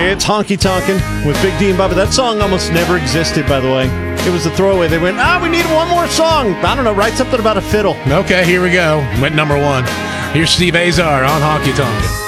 It's Honky Tonkin' with Big D and Bubba. That song almost never existed, by the way. It was a throwaway. They went, we need one more song. I don't know, write something about a fiddle. Okay, here we go. Went number one. Here's Steve Azar on Honky Tonkin'.